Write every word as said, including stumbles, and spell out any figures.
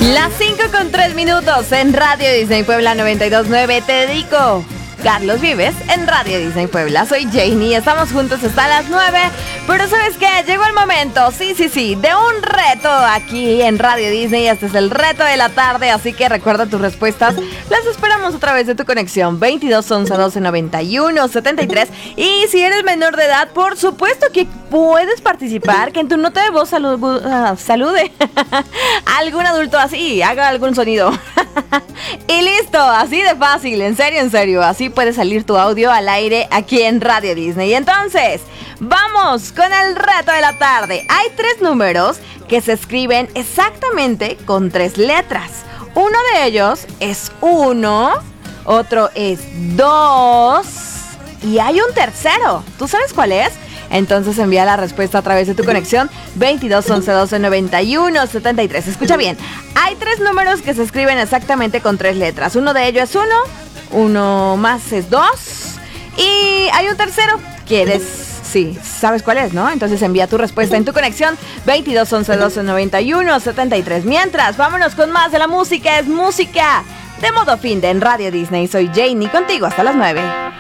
Las cinco con tres minutos en Radio Disney Puebla noventa y dos punto nueve. Te dedico Carlos Vives en Radio Disney Puebla. Soy Janie, estamos juntos hasta las nueve. Pero ¿sabes qué? Llegó el momento, sí, sí, sí, de un reto aquí en Radio Disney. Este es el reto de la tarde, así que recuerda tus respuestas. Las esperamos a través de tu conexión veintidós once doce noventa y uno setenta y tres. Y si eres menor de edad, por supuesto que puedes participar, que en tu nota de voz salu uh, salude algún adulto así, haga algún sonido. Y listo, así de fácil, en serio, en serio. Así puede salir tu audio al aire aquí en Radio Disney. Entonces, vamos con el reto de la tarde. Hay tres números que se escriben exactamente con tres letras. Uno de ellos es uno, otro es dos y hay un tercero. ¿Tú sabes cuál es? Entonces envía la respuesta a través de tu conexión veintidós once doce noventa y uno setenta y tres. Escucha bien, hay tres números que se escriben exactamente con tres letras. Uno de ellos es uno, uno más es dos y hay un tercero. ¿Quieres? Sí, sabes cuál es, ¿no? Entonces envía tu respuesta en tu conexión veintidós once doce noventa y uno setenta y tres. Mientras, vámonos con más de la música. Es música de modo fin de en Radio Disney. Soy Janie, contigo hasta las nueve.